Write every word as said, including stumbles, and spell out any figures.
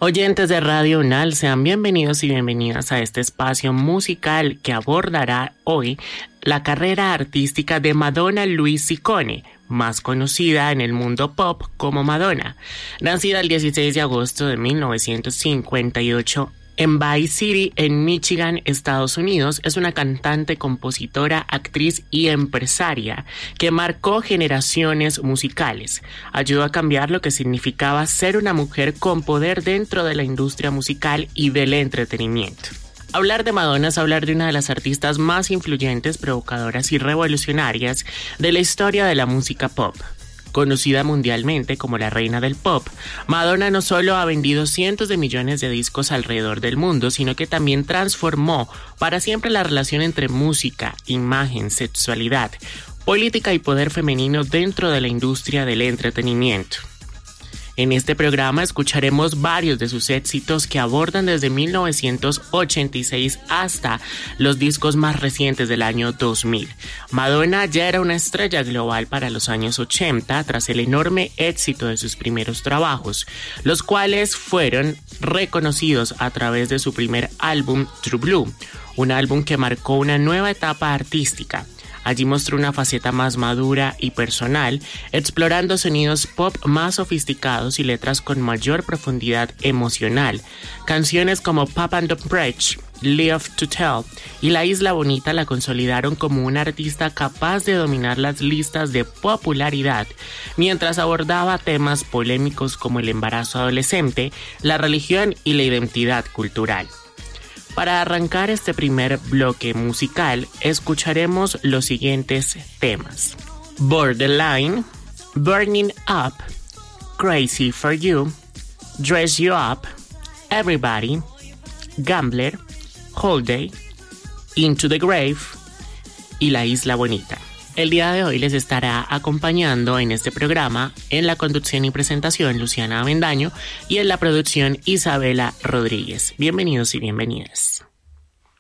Oyentes de Radio UNAL, sean bienvenidos y bienvenidas a este espacio musical que abordará hoy la carrera artística de Madonna Louise Ciccone, más conocida en el mundo pop como Madonna. Nacida el dieciséis de agosto de mil novecientos cincuenta y ocho en Bay City, en Michigan, Estados Unidos, es una cantante, compositora, actriz y empresaria que marcó generaciones musicales. Ayudó a cambiar lo que significaba ser una mujer con poder dentro de la industria musical y del entretenimiento. Hablar de Madonna es hablar de una de las artistas más influyentes, provocadoras y revolucionarias de la historia de la música pop. Conocida mundialmente como la reina del pop, Madonna no solo ha vendido cientos de millones de discos alrededor del mundo, sino que también transformó para siempre la relación entre música, imagen, sexualidad, política y poder femenino dentro de la industria del entretenimiento. En este programa escucharemos varios de sus éxitos que abordan desde mil novecientos ochenta y seis hasta los discos más recientes del año dos mil. Madonna ya era una estrella global para los años ochenta tras el enorme éxito de sus primeros trabajos, los cuales fueron reconocidos a través de su primer álbum True Blue, un álbum que marcó una nueva etapa artística. Allí mostró una faceta más madura y personal, explorando sonidos pop más sofisticados y letras con mayor profundidad emocional. Canciones como Pop and Don't Preach, Live to Tell y La Isla Bonita la consolidaron como una artista capaz de dominar las listas de popularidad, mientras abordaba temas polémicos como el embarazo adolescente, la religión y la identidad cultural. Para arrancar este primer bloque musical, escucharemos los siguientes temas: Borderline, Burning Up, Crazy for You, Dress You Up, Everybody, Gambler, Holiday, Into the Grave y La Isla Bonita. El día de hoy les estará acompañando en este programa en la conducción y presentación Luciana Avendaño y en la producción Isabela Rodríguez. Bienvenidos y bienvenidas.